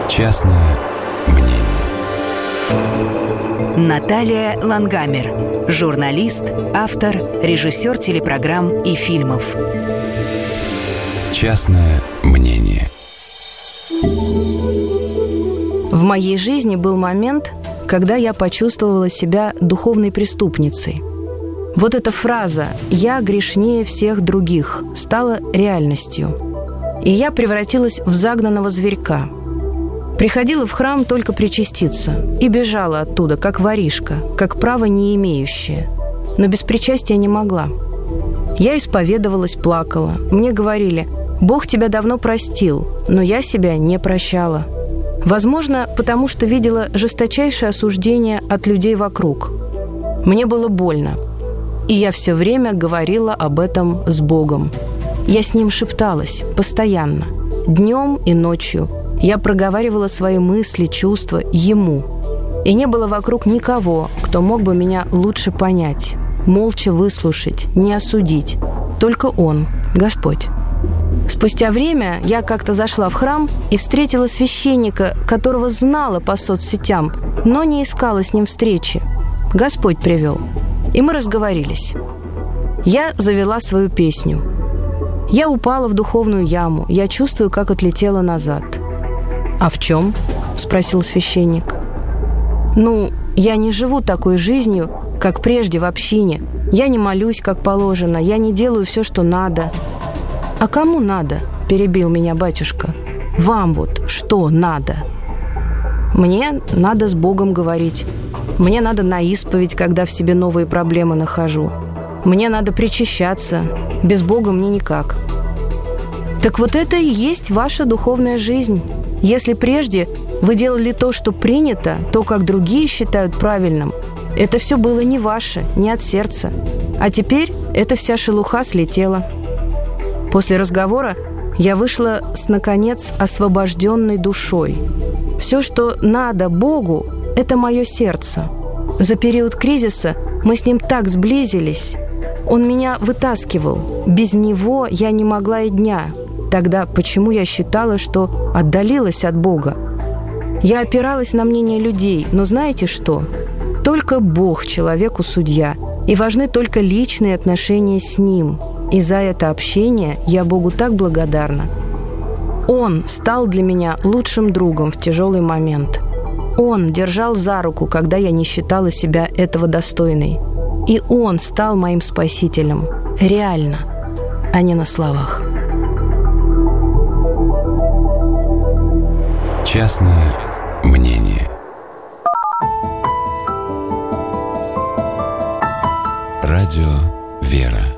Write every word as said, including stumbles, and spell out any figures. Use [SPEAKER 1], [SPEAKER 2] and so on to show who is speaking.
[SPEAKER 1] Частное мнение.
[SPEAKER 2] Наталья Лангамер, журналист, автор, режиссер телепрограмм и фильмов.
[SPEAKER 1] Частное мнение.
[SPEAKER 3] В моей жизни был момент, когда я почувствовала себя духовной преступницей. Вот эта фраза «я грешнее всех других» стала реальностью. И я превратилась в загнанного зверька. Приходила в храм только причаститься и бежала оттуда, как воришка, как право не имеющая. Но без причастия не могла. Я исповедовалась, плакала. Мне говорили: «Бог тебя давно простил», но я себя не прощала. Возможно, потому что видела жесточайшее осуждение от людей вокруг. Мне было больно. И я все время говорила об этом с Богом. Я с Ним шепталась постоянно, днем и ночью. Я проговаривала свои мысли, чувства Ему. И не было вокруг никого, кто мог бы меня лучше понять, молча выслушать, не осудить. Только Он, Господь. Спустя время я как-то зашла в храм и встретила священника, которого знала по соцсетям, но не искала с ним встречи. Господь привел. И мы разговорились. Я завела свою песню. Я упала в духовную яму. Я чувствую, как отлетела назад. «А в чем?» – спросил священник. «Ну, я не живу такой жизнью, как прежде в общине. Я не молюсь, как положено. Я не делаю все, что надо». «А кому надо?» – перебил меня батюшка. «Вам вот что надо?» «Мне надо с Богом говорить. Мне надо на исповедь, когда в себе новые проблемы нахожу. Мне надо причащаться. Без Бога мне никак». «Так вот это и есть ваша духовная жизнь. Если прежде вы делали то, что принято, то, как другие считают правильным, это все было не ваше, не от сердца. А теперь эта вся шелуха слетела». После разговора я вышла с, наконец, освобожденной душой. Все, что надо Богу, это мое сердце. За период кризиса мы с Ним так сблизились. Он меня вытаскивал. Без Него я не могла и дня. Тогда почему я считала, что отдалилась от Бога? Я опиралась на мнение людей, но знаете что? Только Бог человеку судья, и важны только личные отношения с Ним. И за это общение я Богу так благодарна. Он стал для меня лучшим другом в тяжелый момент. Он держал за руку, когда я не считала себя этого достойной. И Он стал моим спасителем. Реально, а не на словах.
[SPEAKER 1] Частное мнение. Радио «Вера».